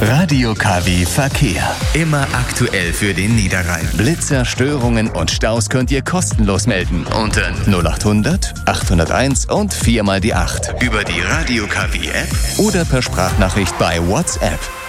Radio KW Verkehr. Immer aktuell für den Niederrhein. Blitzer, Störungen und Staus könnt ihr kostenlos melden. Unter 0800 801 und 4 mal die 8. Über die Radio KW App Oder per Sprachnachricht bei WhatsApp.